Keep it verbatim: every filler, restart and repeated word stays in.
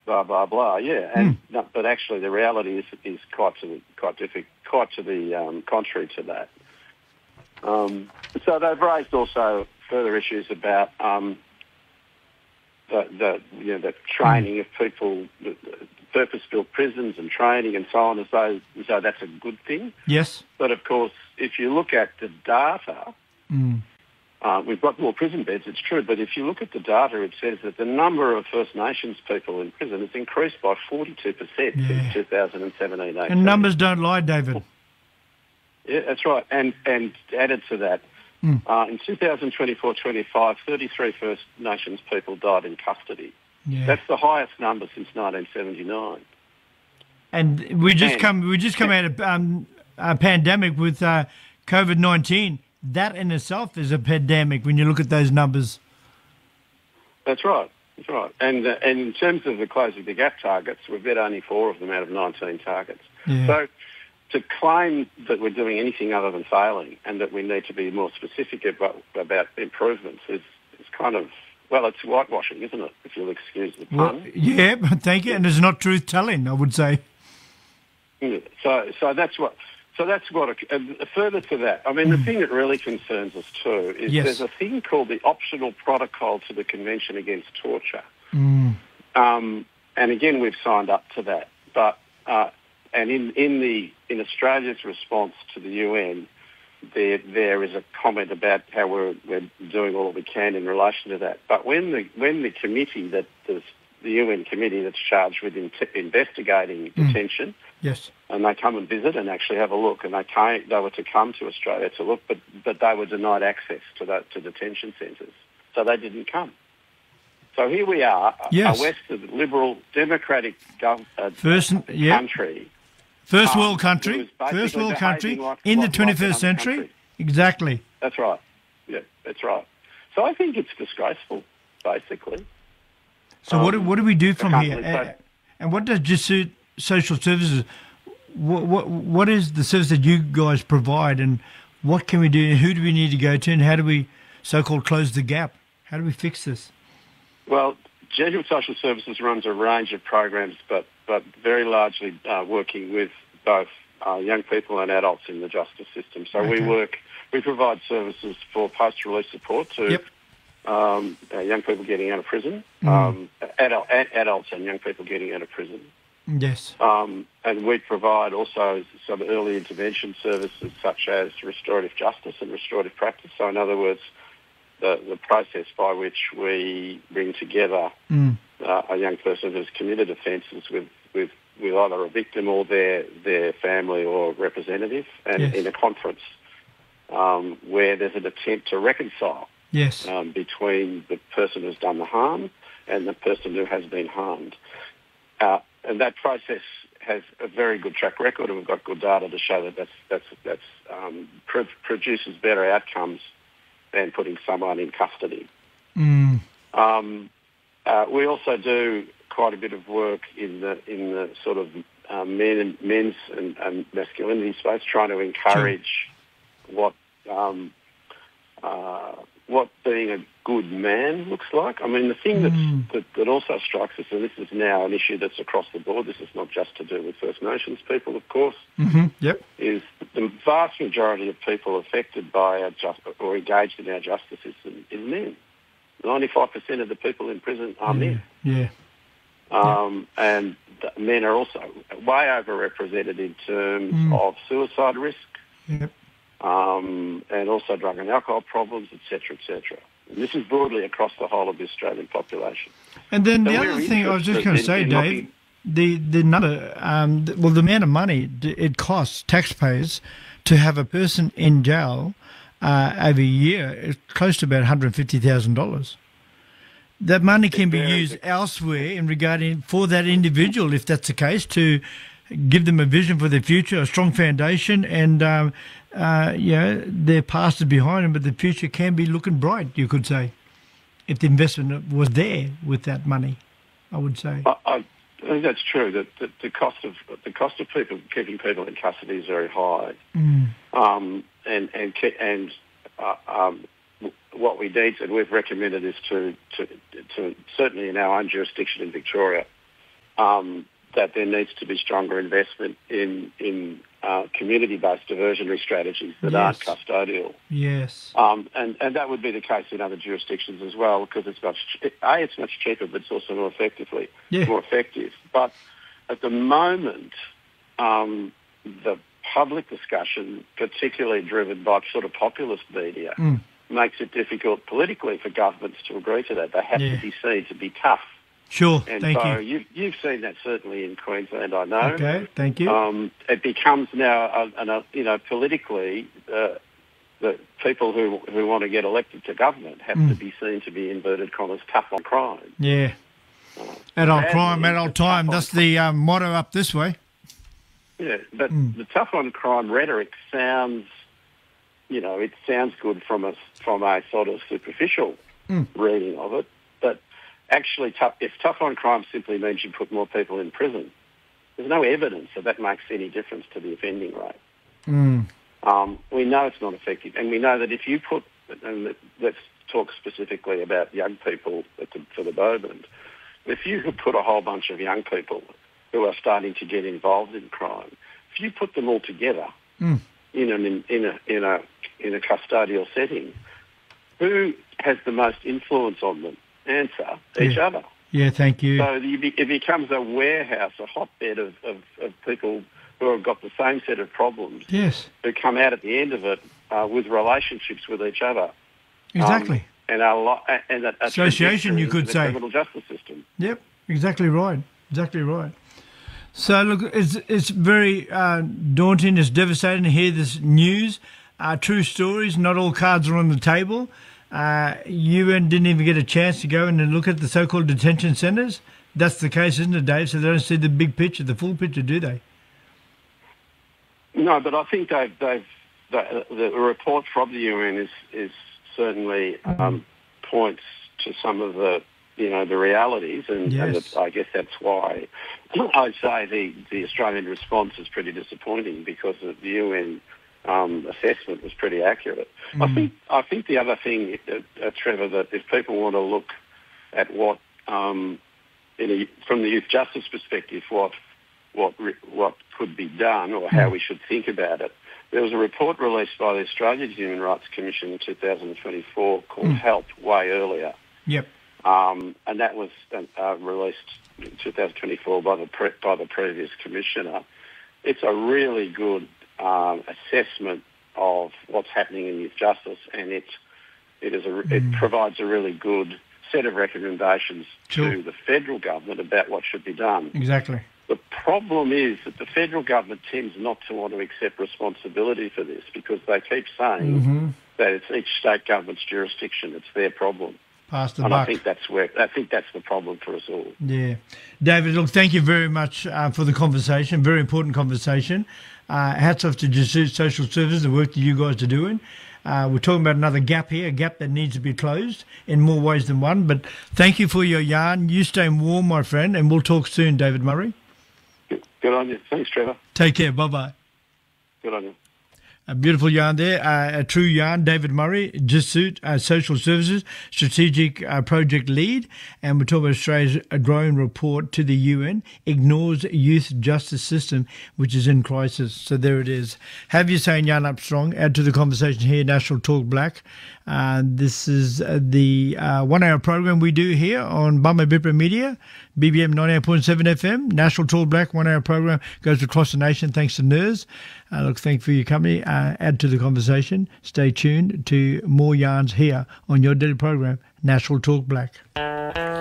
blah blah blah. Yeah, and Mm. no, but actually the reality is is quite to the quite difficult, quite to the um, contrary to that. Um, so they've raised also further issues about um, the, the you know the training of people, the, the purpose-built prisons and training and so on, as though as though that's a good thing. Yes. But of course, if you look at the data. Mm. Uh, we've got more prison beds, it's true, but if you look at the data, it says that the number of First Nations people in prison has increased by forty-two percent Yeah. since two thousand seventeen eighteen. And numbers don't lie, David. Yeah, that's right. And and added to that, Mm. uh, in two thousand twenty-four twenty-five, thirty-three First Nations people died in custody. Yeah. That's the highest number since nineteen seventy-nine. And we just And- come we just come out of um, a pandemic with uh, COVID nineteen. That in itself is a pandemic when you look at those numbers. That's right. That's right. And, uh, and in terms of the closing the gap targets, we've met only four of them out of nineteen targets. Yeah. So to claim that we're doing anything other than failing and that we need to be more specific about, about improvements is, is kind of, well, it's whitewashing, isn't it, if you'll excuse the pun. Well, yeah, thank you. And it's not truth telling, I would say. Yeah. So, so that's what... So that's what, uh, further to that, I mean, the thing that really concerns us too is Yes. there's a thing called the optional protocol to the Convention Against Torture. Mm. Um, and again, we've signed up to that. But, uh, and in, in the, in Australia's response to the U N, there, there is a comment about how we're, we're doing all we can in relation to that. But when the, when the committee that, the, the U N committee that's charged with in, investigating Mm. detention, Yes. and they come and visit and actually have a look, and they came, they were to come to Australia to look, but, but they were denied access to the, to detention centres, so they didn't come. So here we are, Yes. a Western liberal democratic gov- uh, First, yeah. country, First um, world country, who is basically first world country behaving like- in the like- like twenty-first another century. country. Exactly. That's right. Yeah, that's right. So I think it's disgraceful, basically. So what do, Um, what do we do from can't here? believe that. Uh, and what does just suit social services? What, what what is the service that you guys provide, and what can we do? And who do we need to go to, and how do we so-called close the gap? How do we fix this? Well, Jesuit Social Services runs a range of programs, but, but very largely uh, working with both uh, young people and adults in the justice system. So we Okay. work, we provide services for post-release support to Yep. um, uh, young people getting out of prison, Mm. um, adult, ad, adults and young people getting out of prison. Yes. Um, and we provide also some early intervention services such as restorative justice and restorative practice. So in other words, the, the process by which we bring together Mm. uh, a young person who's committed offences with, with, with either a victim or their, their family or representative, and Yes. in a conference um, where there's an attempt to reconcile Yes. um, between the person who's done the harm and the person who has been harmed. Uh, and that process has a very good track record, and we've got good data to show that that's, that's, that's um, pr- produces better outcomes than putting someone in custody. Mm. Um, uh, we also do quite a bit of work in the in the sort of uh, men and men's and, and masculinity space, trying to encourage what um, uh, what being a good man looks like. I mean, the thing that's, Mm. that that also strikes us, and this is now an issue that's across the board. This is not just to do with First Nations people, of course. Mm-hmm. Yep. Is the vast majority of people affected by our just or engaged in our justice system is men. ninety-five percent of the people in prison are men. Yeah. Um, and th- men are also way overrepresented in terms Mm. of suicide risk, Yep. um, and also drug and alcohol problems, et cetera, et cetera. And this is broadly across the whole of the Australian population. And then So the we're other thing I was just interested going to in- say, in Dave, looking- the the number, um, th- well, the amount of money d- it costs taxpayers to have a person in jail uh, every year is close to about one hundred fifty thousand dollars. That money can be varies. used elsewhere in regarding for that individual, if that's the case, to give them a vision for their future, a strong foundation, and um, uh, you know, their past is behind them, but the future can be looking bright, you could say, if the investment was there with that money, I would say. I, I think that's true. That the, the cost of the cost of people keeping people in custody is very high, Mm. um, and and ke- and uh, um, what we need and we've recommended is to, to to certainly in our own jurisdiction in Victoria um, that there needs to be stronger investment in in uh, community-based diversionary strategies that Yes. aren't custodial. Yes. Um, and, and that would be the case in other jurisdictions as well, because it's much a it's much cheaper, but it's also more effectively Yeah. more effective. But at the moment, um, the public discussion, particularly driven by sort of populist media, Mm. makes it difficult politically for governments to agree to that. They have Yeah. to be seen to be tough. Sure. And Thank so you. You've, you've seen that certainly in Queensland, I know. Okay. Thank you. Um, it becomes now, a, a, you know, politically, uh, the people who who want to get elected to government have Mm. to be seen to be, inverted commas, tough on crime. Yeah. Adult Sadly, crime, adult the time. tough on That's the um, motto up this way. Yeah, but Mm. the tough on crime rhetoric sounds, you know, it sounds good from a from a sort of superficial Mm. reading of it, but actually, tough, if tough on crime simply means you put more people in prison, there's no evidence that that makes any difference to the offending rate. Mm. Um, we know it's not effective, and we know that if you put, and let's talk specifically about young people at the, for the moment, if you could put a whole bunch of young people who are starting to get involved in crime, if you put them all together Mm. in an in a in a in a custodial setting, who has the most influence on them? Answer: each Yeah. other. Yeah. Thank you. So you be, it becomes a warehouse, a hotbed of, of, of people who have got the same set of problems, Yes. who come out at the end of it uh, with relationships with each other. Exactly. Um, and a lot, and a, a Association, you trajectory could into the say. criminal justice system. Yep, exactly right. Exactly right. So look, it's it's very uh, daunting. It's devastating to hear this news. Uh, true stories. Not all cards are on the table. Uh, U N didn't even get a chance to go in and look at the so-called detention centres. That's the case, isn't it, Dave? So they don't see the big picture, the full picture, do they? No, but I think they've, they've the, the report from the U N is is certainly um, points to some of the you know the realities, and, and Yes. it, I guess that's why I'd say the the Australian response is pretty disappointing, because the U N um, assessment was pretty accurate. I Mm. think I think the other thing, uh, uh, Trevor, that if people want to look at what um, in a, from the youth justice perspective, what what re- what could be done or how we should think about it. There was a report released by the Australian Human Rights Commission in two thousand twenty-four called Mm. HELP, way earlier, Yep. um, and that was uh, released in two thousand twenty-four by the pre- by the previous commissioner. It's a really good um, assessment of what's happening in youth justice, and it it is a, it Mm. provides a really good set of recommendations Sure. to the federal government about what should be done. Exactly. The problem is that the federal government tends not to want to accept responsibility for this, because they keep saying Mm-hmm. that it's each state government's jurisdiction, it's their problem. Pass the And I buck. think that's where I think that's the problem for us all. Yeah. David, look, thank you very much uh, for the conversation, very important conversation. Uh, hats off to Jesuit Social Services, the work that you guys are doing. Uh, we're talking about another gap here, a gap that needs to be closed in more ways than one. But thank you for your yarn. You stay warm, my friend, and we'll talk soon, David Murray. Good, good on you. Thanks, Trevor. Take care. Bye-bye. Good on you. A beautiful yarn there, uh, a true yarn. David Murray, Jesuit uh, Social Services Strategic uh, Project Lead, and we're talking about Australia's uh, growing report to the U N ignores youth justice system, which is in crisis. So there it is. Have your say, Yarn Up Strong. Add to the conversation here, National Talk Black. Uh, this is uh, the uh, one-hour program we do here on Bama Bipra Media, B B M ninety-eight point seven F M. National Talk Black, one-hour program goes across the nation thanks to N E R S. Uh, look, thank you for your company. Uh, add to the conversation. Stay tuned to more yarns here on your daily program, National Talk Black.